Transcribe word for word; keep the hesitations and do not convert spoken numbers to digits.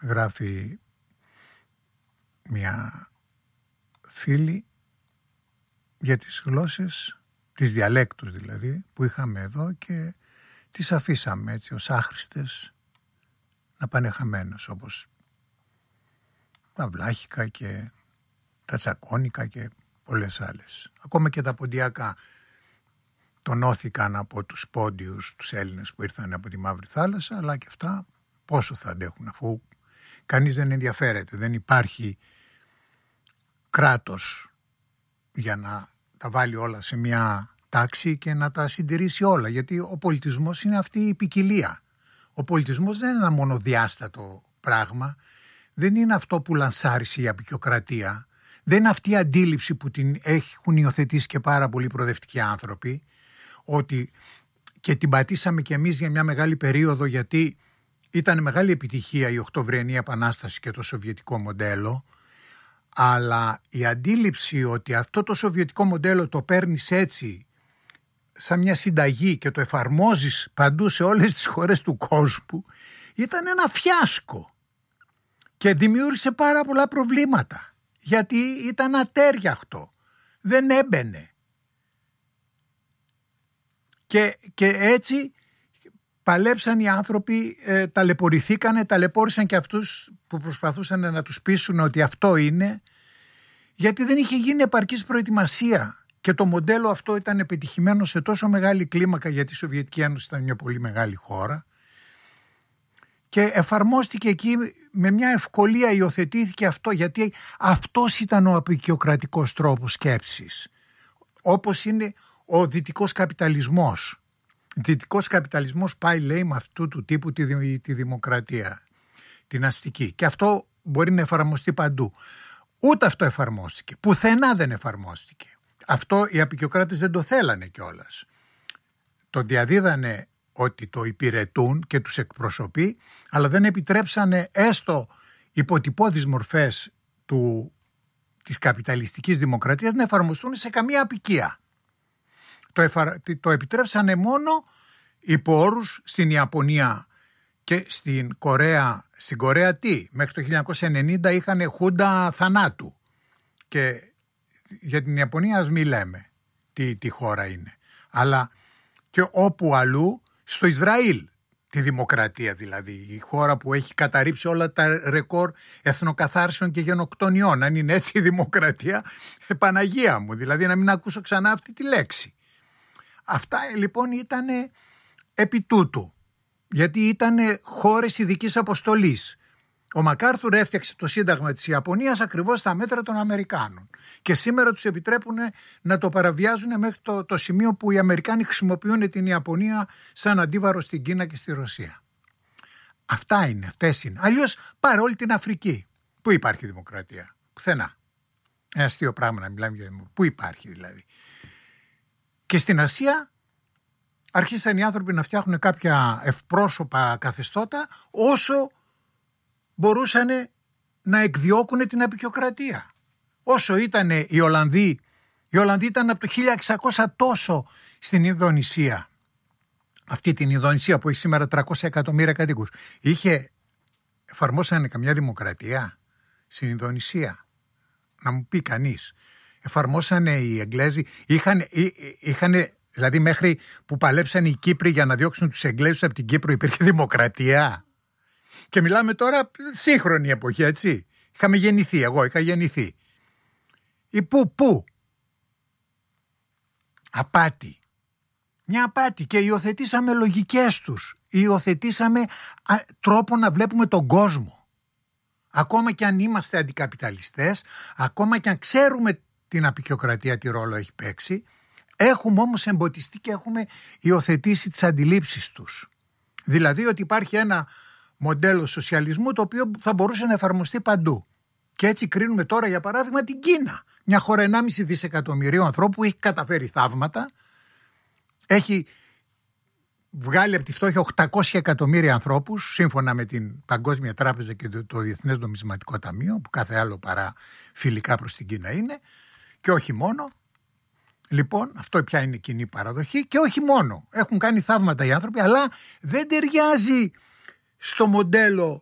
γράφει μια φίλη για τις γλώσσες, τις διαλέκτους δηλαδή, που είχαμε εδώ και τις αφήσαμε έτσι ως άχρηστες να πάνε χαμένες, όπως τα βλάχικα και τα τσακώνικα και πολλές άλλες. Ακόμα και τα ποντιακά τονώθηκαν από τους πόντιους, τους Έλληνες που ήρθαν από τη Μαύρη Θάλασσα, αλλά και αυτά πόσο θα αντέχουν, αφού κανείς δεν ενδιαφέρεται, δεν υπάρχει κράτος για να τα βάλει όλα σε μια τάξη και να τα συντηρήσει όλα, γιατί ο πολιτισμός είναι αυτή η ποικιλία. Ο πολιτισμός δεν είναι ένα μονοδιάστατο πράγμα, δεν είναι αυτό που λανσάρισε η απεικιοκρατία, δεν είναι αυτή η αντίληψη που την έχουν υιοθετήσει και πάρα πολλοί προοδευτικοί άνθρωποι, ότι και την πατήσαμε κι εμείς για μια μεγάλη περίοδο, γιατί ήταν μεγάλη επιτυχία η Οκτωβριανή Επανάσταση και το σοβιετικό μοντέλο, αλλά η αντίληψη ότι αυτό το σοβιετικό μοντέλο το παίρνεις έτσι σαν μια συνταγή και το εφαρμόζεις παντού σε όλες τις χώρες του κόσμου ήταν ένα φιάσκο και δημιούργησε πάρα πολλά προβλήματα, γιατί ήταν ατέριαχτο, δεν έμπαινε. Και, και έτσι παλέψαν οι άνθρωποι, ε, ταλαιπωρηθήκανε, ταλαιπώρησαν και αυτούς που προσπαθούσαν να τους πείσουν ότι αυτό είναι, γιατί δεν είχε γίνει επαρκής προετοιμασία και το μοντέλο αυτό ήταν επιτυχημένο σε τόσο μεγάλη κλίμακα, γιατί η Σοβιετική Ένωση ήταν μια πολύ μεγάλη χώρα και εφαρμόστηκε εκεί με μια ευκολία, υιοθετήθηκε αυτό, γιατί αυτός ήταν ο απεικιοκρατικός τρόπος σκέψης, όπως είναι ο δυτικός καπιταλισμός. Δυτικός καπιταλισμός πάει, λέει, με αυτού του τύπου τη, τη δημοκρατία, την αστική, και αυτό μπορεί να εφαρμοστεί παντού. Ούτε αυτό εφαρμόστηκε, πουθενά δεν εφαρμόστηκε. Αυτό οι απεικιοκράτες δεν το θέλανε κιόλας. Το διαδίδανε ότι το υπηρετούν και τους εκπροσωπεί, αλλά δεν επιτρέψανε έστω υποτυπώδεις μορφές του, της καπιταλιστικής δημοκρατίας να εφαρμοστούν σε καμία απικία. Το, εφα... το επιτρέψανε μόνο υπό όρους στην Ιαπωνία και στην Κορέα. Στην Κορέα τι, μέχρι το χίλια εννιακόσια ενενήντα είχαν χούντα θανάτου, και για την Ιαπωνία ας μην λέμε τι, τι χώρα είναι, αλλά και όπου αλλού, στο Ισραήλ, τη δημοκρατία δηλαδή, η χώρα που έχει καταρρύψει όλα τα ρεκόρ εθνοκαθάρσεων και γενοκτονιών. Αν είναι έτσι η δημοκρατία, Παναγία μου, δηλαδή να μην ακούσω ξανά αυτή τη λέξη. Αυτά λοιπόν ήταν επί τούτου, γιατί ήταν χώρες ειδικής αποστολής. Ο Μακάρθουρ έφτιαξε το Σύνταγμα της Ιαπωνίας ακριβώς στα μέτρα των Αμερικάνων και σήμερα τους επιτρέπουν να το παραβιάζουν μέχρι το, το σημείο που οι Αμερικάνοι χρησιμοποιούν την Ιαπωνία σαν αντίβαρο στην Κίνα και στη Ρωσία. Αυτά είναι, αυτές είναι. Αλλιώς πάρε όλη την Αφρική. Πού υπάρχει δημοκρατία? Πουθενά. Ένα αστείο πράγμα να μιλάμε για δημοκρατία. Πού υπάρχει δηλαδή? Και στην Ασία αρχίσαν οι άνθρωποι να φτιάχνουν κάποια ευπρόσωπα καθεστώτα όσο μπορούσαν να εκδιώκουν την απεικιοκρατία. Όσο ήταν οι Ολλανδοί, οι Ολλανδοί ήταν από το χίλια εξακόσια τόσο στην Ινδονησία. Αυτή την Ινδονησία που έχει σήμερα τριακόσια εκατομμύρια κατοίκους. Είχε, εφαρμόσανε καμιά δημοκρατία στην Ινδονησία? Να μου πει κανείς. Εφαρμόσανε οι Εγγλέζοι, είχαν, είχαν, δηλαδή μέχρι που παλέψαν οι Κύπροι για να διώξουν τους Εγγλέζους από την Κύπρο υπήρχε δημοκρατία? Και μιλάμε τώρα σύγχρονη εποχή, έτσι. Είχαμε γεννηθεί, εγώ είχα γεννηθεί. Ή πού, πού. Απάτη. Μια απάτη, και υιοθετήσαμε λογικές τους. Υιοθετήσαμε α, τρόπο να βλέπουμε τον κόσμο. Ακόμα και αν είμαστε αντικαπιταλιστές, ακόμα και αν ξέρουμε την απεικιοκρατία τι ρόλο έχει παίξει, έχουμε όμως εμποτιστεί και έχουμε υιοθετήσει τις αντιλήψεις τους. Δηλαδή ότι υπάρχει ένα μοντέλο σοσιαλισμού το οποίο θα μπορούσε να εφαρμοστεί παντού. Και έτσι κρίνουμε τώρα για παράδειγμα την Κίνα. Μια χώρα ενάμιση δισεκατομμυρίων ανθρώπου που έχει καταφέρει θαύματα, έχει βγάλει από τη φτώχεια οκτακόσια εκατομμύρια ανθρώπους σύμφωνα με την Παγκόσμια Τράπεζα και το Διεθνές Νομισματικό Ταμείο, που κάθε άλλο παρά φιλικά προς την Κίνα είναι, και όχι μόνο. Λοιπόν, αυτό πια είναι κοινή παραδοχή, και όχι μόνο. Έχουν κάνει θαύματα οι άνθρωποι, αλλά δεν ταιριάζει στο μοντέλο